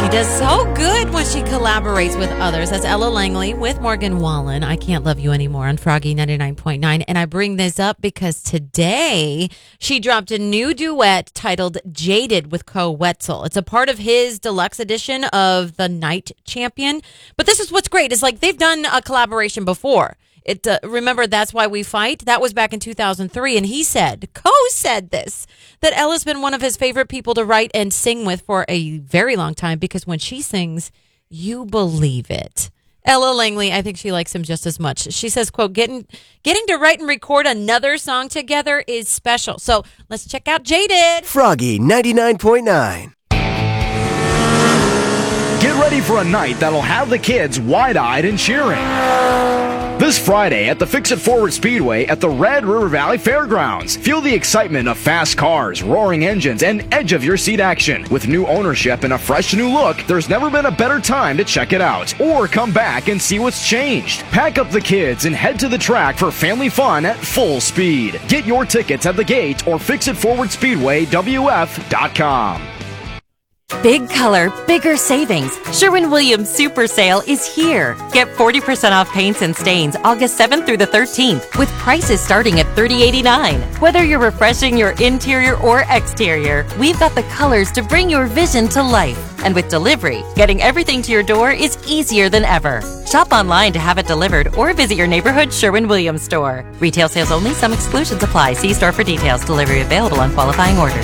She does so good when she collaborates with others. That's Ella Langley with Morgan Wallen. I Can't Love You Anymore on Froggy 99.9. And I bring this up because today she dropped a new duet titled Jaded with Ko Wetzel. It's a part of his deluxe edition of The Night Champion. But this is what's great. It's like they've done a collaboration before. Remember, That's Why We Fight? That was back in 2003. And he said, Ko said this, that Ella's been one of his favorite people to write and sing with for a very long time because when she sings, you believe it. Ella Langley, I think she likes him just as much. She says, quote, getting to write and record another song together is special. So let's check out Jaded. Froggy 99.9. Get ready for a night that'll have the kids wide-eyed and cheering. This Friday at the Fix It Forward Speedway at the Red River Valley Fairgrounds. Feel the excitement of fast cars, roaring engines, and edge-of-your-seat action. With new ownership and a fresh new look, there's never been a better time to check it out. Or come back and see what's changed. Pack up the kids and head to the track for family fun at full speed. Get your tickets at the gate or fixitforwardspeedwaywf.com. Big color, bigger savings. Sherwin-Williams Super Sale is here. Get 40% off paints and stains August 7th through the 13th with prices starting at $30.89. Whether you're refreshing your interior or exterior, we've got the colors to bring your vision to life. And with delivery, getting everything to your door is easier than ever. Shop online to have it delivered or visit your neighborhood Sherwin-Williams store. Retail sales only. Some exclusions apply. See store for details. Delivery available on qualifying orders.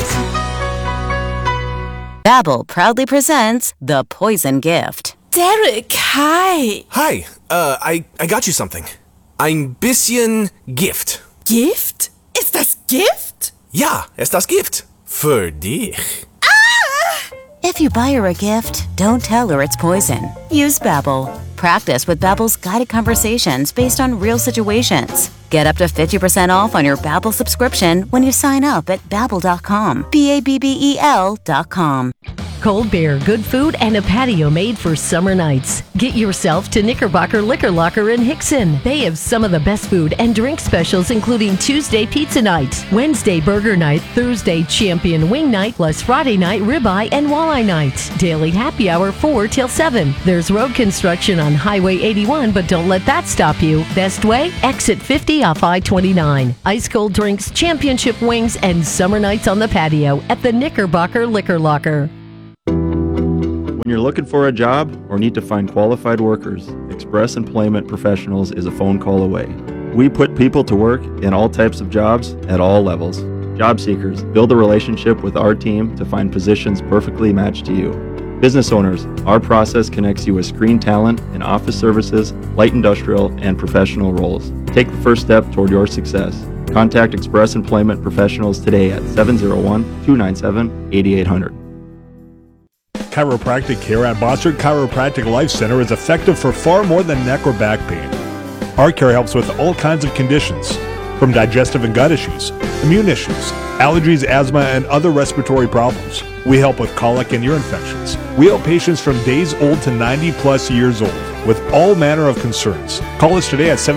Babbel proudly presents The Poison Gift. Derek, hi. Hi, I got you something. Ein bisschen Gift. Gift? Ist das Gift? Ja, ist das Gift. Für dich. If you buy her a gift, don't tell her it's poison. Use Babbel. Practice with Babbel's guided conversations based on real situations. Get up to 50% off on your Babbel subscription when you sign up at Babbel.com. Babbel.com. Cold Beer, good food, and a patio made for summer nights. Get yourself to Knickerbocker Liquor Locker in Hickson. They have some of the best food and drink specials, including Tuesday Pizza Night, Wednesday Burger Night, Thursday Champion Wing Night, plus Friday Night Ribeye and Walleye Night. Daily happy hour 4 till 7. There's road construction on Highway 81, but don't let that stop you. Best way? Exit 50 off I-29. Ice cold drinks, championship wings, and summer nights on the patio at the Knickerbocker Liquor Locker. When you're looking for a job or need to find qualified workers, Express Employment Professionals is a phone call away. We put people to work in all types of jobs at all levels. Job seekers, build a relationship with our team to find positions perfectly matched to you. Business owners, our process connects you with screen talent in office services, light industrial, and professional roles. Take the first step toward your success. Contact Express Employment Professionals today at 701-297-8800. Chiropractic care at Bossert Chiropractic Life Center is effective for far more than neck or back pain. Our care helps with all kinds of conditions, from digestive and gut issues, immune issues, allergies, asthma, and other respiratory problems. We help with colic and ear infections. We help patients from days old to 90 plus years old with all manner of concerns. Call us today at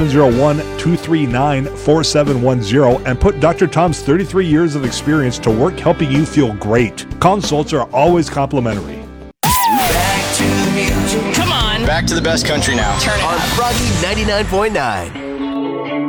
701-239-4710 and put Dr. Tom's 33 years of experience to work helping you feel great. Consults are always complimentary. Back to the music. Come on. Back to the best country now. Turn it On up. Froggy 99.9.